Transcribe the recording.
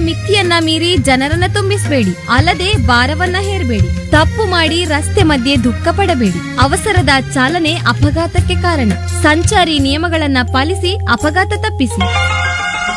ಮಿತಿಯನ್ನ ಮೀರಿ ಜನರನ್ನ ತುಂಬಿಸಬೇಡಿ. ಅಲ್ಲದೆ ಭಾರವನ್ನ ಹೇರಬೇಡಿ. ತಪ್ಪು ಮಾಡಿ ರಸ್ತೆ ಮಧ್ಯೆ ದುಃಖ ಪಡಬೇಡಿ. ಅವಸರದ ಚಾಲನೆ ಅಪಘಾತಕ್ಕೆ ಕಾರಣ. ಸಂಚಾರಿ ನಿಯಮಗಳನ್ನ ಪಾಲಿಸಿ ಅಪಘಾತ ತಪ್ಪಿಸಿ.